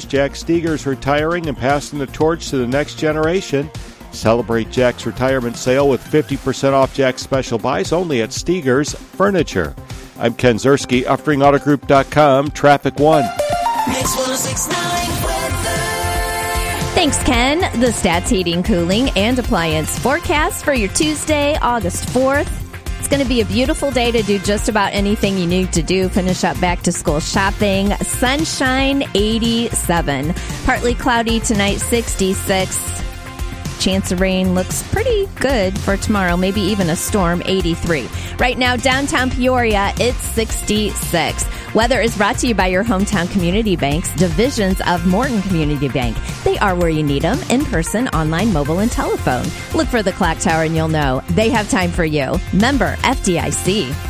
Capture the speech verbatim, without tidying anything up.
Jack Steger's retiring and passing the torch to the next generation. Celebrate Jack's retirement sale with fifty percent off Jack's special buys only at Steger's Furniture. I'm Ken Zerski, Uftring Auto Group dot com, Traffic One. Mix one oh six point nine weather. Thanks, Ken. The Stats Heating, Cooling, and Appliance forecast for your Tuesday, August fourth. It's going to be a beautiful day to do just about anything you need to do. Finish up back-to-school shopping. Sunshine, eighty-seven. Partly cloudy tonight, sixty-six. Chance of rain looks pretty good for tomorrow, maybe even a storm, eighty-three. Right now, downtown Peoria, it's sixty-six. Weather is brought to you by your hometown community banks, divisions of Morton Community Bank. They are where you need them, in person, online, mobile, and telephone. Look for the clock tower and you'll know they have time for you. Member F D I C.